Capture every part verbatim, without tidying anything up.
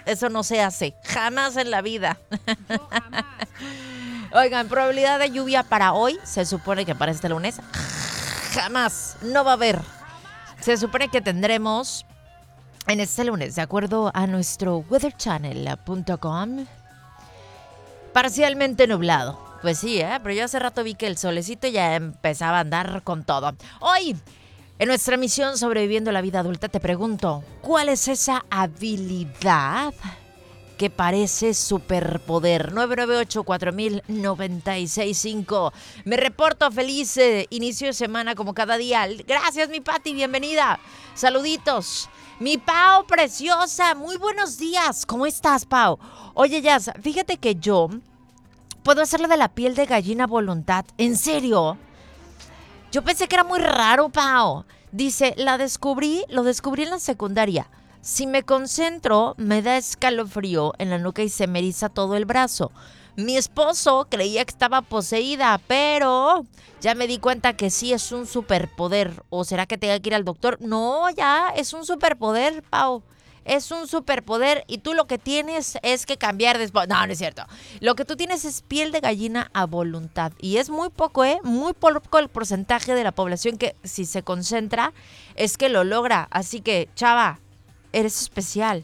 eso no se hace. Jamás en la vida. No, jamás. Oigan, probabilidad de lluvia para hoy. Se supone que para este lunes jamás, no va a haber. Se supone que tendremos en este lunes, de acuerdo a nuestro weather channel punto com, parcialmente nublado. Pues sí, ¿eh? Pero yo hace rato vi que el solecito ya empezaba a andar con todo. Hoy, en nuestra misión Sobreviviendo la Vida Adulta, te pregunto, ¿cuál es esa habilidad que parece superpoder? nueve nueve ocho, cuatro mil, noventa y seis cinco. Me reporto feliz eh, inicio de semana como cada día. Gracias, mi Pati, bienvenida. Saluditos. Mi Pau preciosa, muy buenos días. ¿Cómo estás, Pau? Oye, Jazz, fíjate que yo puedo hacerle de la piel de gallina a voluntad. ¿En serio? Yo pensé que era muy raro, Pau. Dice, la descubrí, lo descubrí en la secundaria. Si me concentro, me da escalofrío en la nuca y se me eriza todo el brazo. Mi esposo creía que estaba poseída, pero ya me di cuenta que sí es un superpoder. ¿O será que tenga que ir al doctor? No, ya, es un superpoder, Pau. Es un superpoder y tú lo que tienes es que cambiar después. No, no es cierto. Lo que tú tienes es piel de gallina a voluntad. Y es muy poco, ¿eh? Muy poco el porcentaje de la población que si se concentra es que lo logra. Así que, chava, eres especial.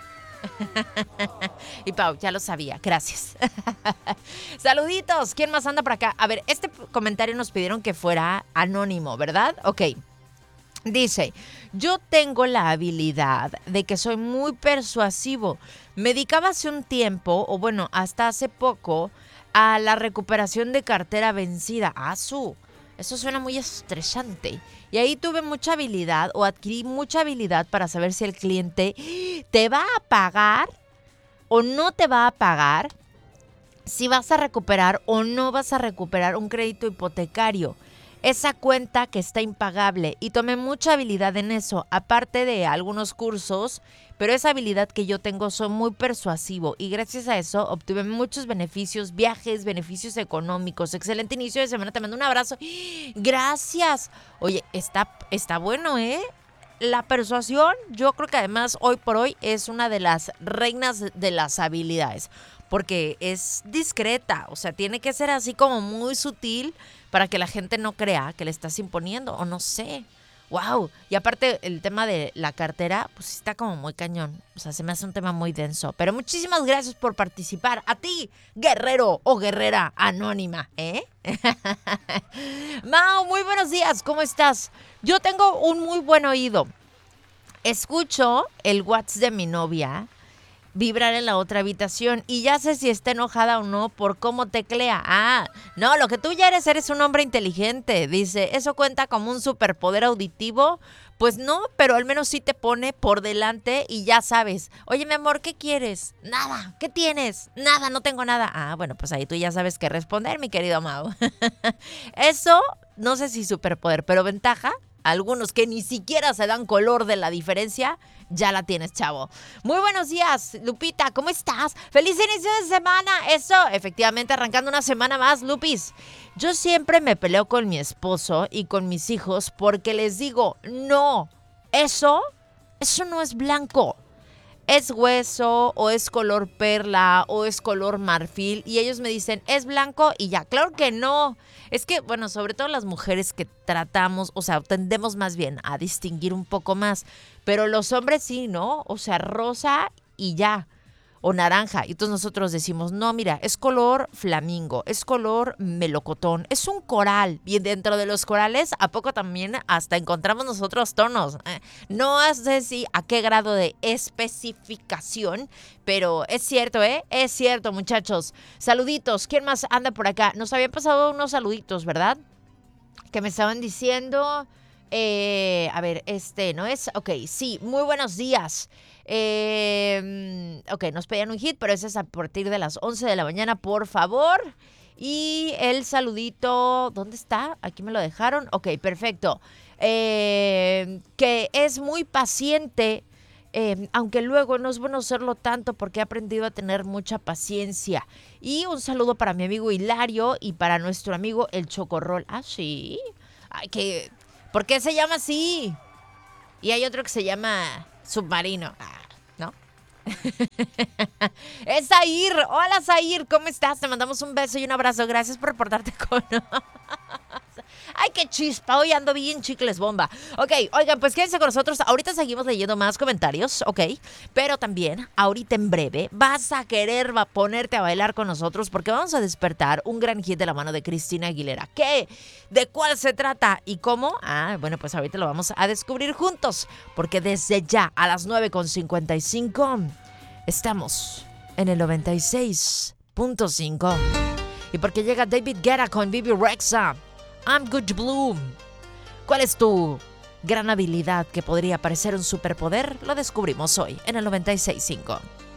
Y Pau, ya lo sabía, gracias. Saluditos, ¿quién más anda por acá? A ver, este comentario nos pidieron que fuera anónimo, ¿verdad? Ok. Dice, yo tengo la habilidad de que soy muy persuasivo. Me dedicaba hace un tiempo, o bueno, hasta hace poco, a la recuperación de cartera vencida. Ah, su, eso suena muy estresante. Y ahí tuve mucha habilidad, o adquirí mucha habilidad para saber si el cliente te va a pagar o no te va a pagar, si vas a recuperar o no vas a recuperar un crédito hipotecario. Esa cuenta que está impagable, y tomé mucha habilidad en eso, aparte de algunos cursos, pero esa habilidad que yo tengo, soy muy persuasivo y gracias a eso obtuve muchos beneficios, viajes, beneficios económicos. Excelente inicio de semana, te mando un abrazo. Gracias. Oye, está, está bueno, ¿eh? La persuasión, yo creo que además hoy por hoy es una de las reinas de las habilidades, porque es discreta, o sea, tiene que ser así como muy sutil para que la gente no crea que le estás imponiendo, o no sé. Wow. Y aparte el tema de la cartera, pues está como muy cañón. O sea, se me hace un tema muy denso. Pero muchísimas gracias por participar. A ti, guerrero o guerrera anónima, ¿eh? Mau, muy buenos días. ¿Cómo estás? Yo tengo un muy buen oído. Escucho el WhatsApp de mi novia vibrar en la otra habitación y ya sé si está enojada o no por cómo teclea. Ah, no, lo que tú ya eres, eres un hombre inteligente. Dice, ¿eso cuenta como un superpoder auditivo? Pues no, pero al menos sí te pone por delante y ya sabes. Oye, mi amor, ¿qué quieres? Nada. ¿Qué tienes? Nada, no tengo nada. Ah, bueno, pues ahí tú ya sabes qué responder, mi querido Mau. Eso, no sé si superpoder, pero ventaja. Algunos que ni siquiera se dan color de la diferencia, ya la tienes, chavo. Muy buenos días, Lupita, ¿cómo estás? ¡Feliz inicio de semana! Eso, efectivamente, arrancando una semana más, Lupis. Yo siempre me peleo con mi esposo y con mis hijos porque les digo, no, eso, eso no es blanco. Es hueso, o es color perla, o es color marfil, y ellos me dicen, es blanco, y ya. Claro que no. Es que, bueno, sobre todo las mujeres que tratamos, o sea, tendemos más bien a distinguir un poco más, pero los hombres sí, ¿no? O sea, rosa y ya, o naranja. Y entonces nosotros decimos, no, mira, es color flamingo, es color melocotón, es un coral. Y dentro de los corales, ¿a poco también hasta encontramos nosotros tonos? Eh, no sé si a qué grado de especificación, pero es cierto, ¿eh? Es cierto, muchachos. Saluditos, ¿quién más anda por acá? Nos habían pasado unos saluditos, ¿verdad? Que me estaban diciendo, eh, a ver, este, ¿no es? Ok, sí, muy buenos días. Eh, ok, nos pedían un hit, pero ese es a partir de las once de la mañana, por favor. Y el saludito, ¿dónde está? Aquí me lo dejaron. Ok, perfecto. Eh, que es muy paciente, eh, aunque luego no es bueno serlo tanto porque he aprendido a tener mucha paciencia. Y un saludo para mi amigo Hilario y para nuestro amigo El Chocorrol. Ah, sí. Ay, que, ¿por qué se llama así? Y hay otro que se llama Submarino. Ah, ¿no? Es Zair. Hola, Zair. ¿Cómo estás? Te mandamos un beso y un abrazo. Gracias por reportarte con... Ay, qué chispa. Hoy ando bien chicles bomba. Ok, oigan, pues quédense con nosotros. Ahorita seguimos leyendo más comentarios, ok. Pero también, ahorita en breve, vas a querer va, ponerte a bailar con nosotros porque vamos a despertar un gran hit de la mano de Cristina Aguilera. ¿Qué? ¿De cuál se trata? ¿Y cómo? Ah, bueno, pues ahorita lo vamos a descubrir juntos. Porque desde ya, a las nueve con cincuenta y cinco, estamos en el noventa y seis punto cinco. Y porque llega David Guetta con Bibi Rexha. I'm Good Blue. ¿Cuál es tu gran habilidad que podría parecer un superpoder? Lo descubrimos hoy en el noventa y seis punto cinco.